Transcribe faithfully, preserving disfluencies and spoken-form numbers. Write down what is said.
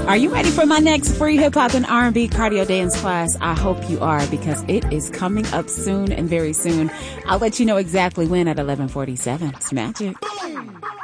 Are you ready for my next free hip hop and R and B cardio dance class? I hope you are, because it is coming up soon and very soon. I'll let you know exactly when at eleven forty-seven. It's magic.